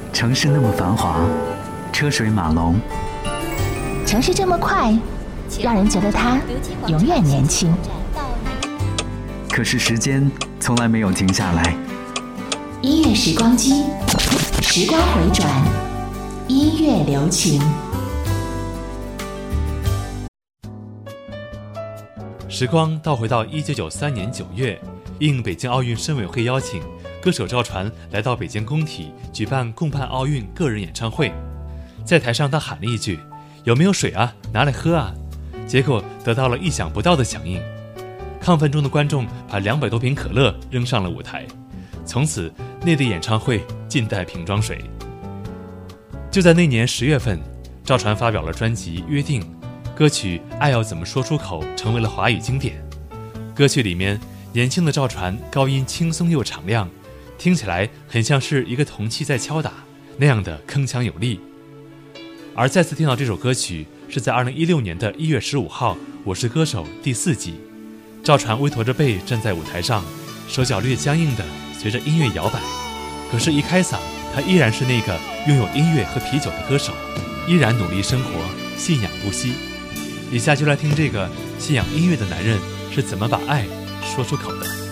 城市那么繁华，车水马龙， 城市这么快，让人觉得它永远年轻。 可是时间从来没有停下来。 音乐时光机，时光回转，音乐留情。 时光倒回到1993年9月，应北京奥运申委会邀请，歌手赵传来到北京工体举办共办奥运个人演唱会。在台上他喊了一句：“有没有水啊？拿来喝啊！”结果得到了意想不到的响应。亢奋中的观众把200多瓶可乐扔上了舞台，从此内地演唱会尽带瓶装水。就在那年10月份，赵传发表了专辑《约定》，歌曲《爱要怎么说出口》成为了华语经典。歌曲里面年轻的赵传高音轻松又敞亮，听起来很像是一个铜器在敲打，那样的铿锵有力。而再次听到这首歌曲是在2016年的1月15号《我是歌手》第4季，赵传微驼着背站在舞台上，手脚略僵硬的随着音乐摇摆，可是一开嗓，他依然是那个拥有音乐和啤酒的歌手，依然努力生活，信仰不息。以下就来听这个信仰音乐的男人是怎么把爱说出口的。